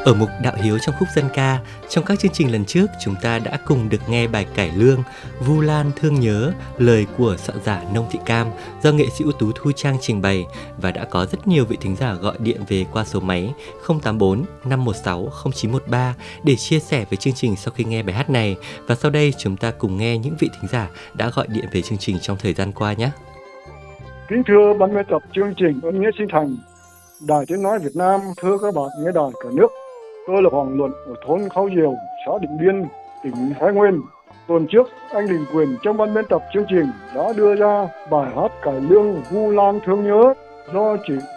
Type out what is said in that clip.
Ở mục Đạo Hiếu trong khúc dân ca, trong các chương trình lần trước chúng ta đã cùng được nghe bài cải lương Vu Lan thương nhớ, lời của soạn giả Nông Thị Cam do nghệ sĩ ưu tú Thu Trang trình bày, và đã có rất nhiều vị thính giả gọi điện về qua số máy 084 516 0913 để chia sẻ về chương trình sau khi nghe bài hát này. Và sau đây chúng ta cùng nghe những vị thính giả đã gọi điện về chương trình trong thời gian qua nhé. Kính thưa ban biên tập chương trình Ơn Nghĩa Sinh Thành, Đài Tiếng Nói Việt Nam, thưa các bạn nghe đài cả nước. Tôi là Hoàng Luận ở thôn Khao Diều, xã Định Biên, tỉnh Thái Nguyên. Tuần trước, anh Đình Quyền trong ban biên tập chương trình đã đưa ra bài hát cải lương Vu Lan thương nhớ do chị